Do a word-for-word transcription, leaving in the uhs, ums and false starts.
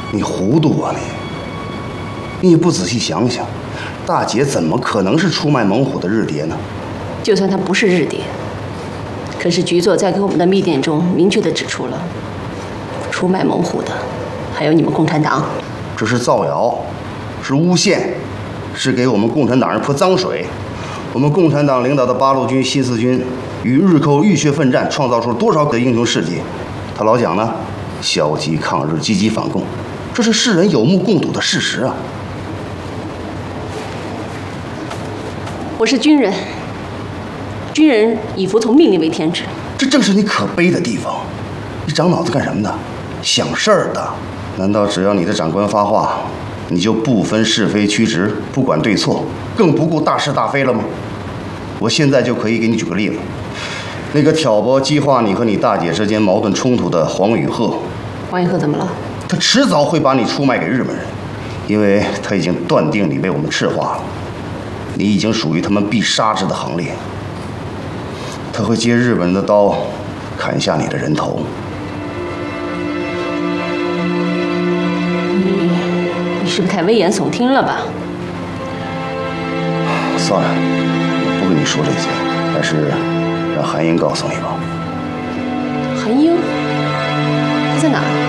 你糊涂啊你！你也不仔细想想，大姐怎么可能是出卖猛虎的日谍呢？ 就算他不是日谍，可是局座在给我们的密电中明确地指出了，出卖猛虎的还有你们共产党。 这是造谣，是诬陷，是给我们共产党人泼脏水。我们共产党领导的八路军、新四军与日寇浴血奋战，创造出了多少个英雄事迹？他老讲呢，消极抗日，积极反共，这是世人有目共睹的事实啊！ 我是军人，军人以服从命令为天职， 这正是你可悲的地方。你长脑子干什么的？想事儿的。难道只要你的长官发话，你就不分是非曲直，不管对错，更不顾大是大非了吗？我现在就可以给你举个例子。那个挑拨激化你和你大姐之间矛盾冲突的黄宇鹤， 黄宇鹤怎么了？ 他迟早会把你出卖给日本人，因为他已经断定你被我们赤化了，你已经属于他们必杀之的行列。他会借日本人的刀，砍下你的人头。 你你是不是太危言耸听了吧？ 算了，我不跟你说这些，还是让韩英告诉你吧。 韩英，她在哪儿？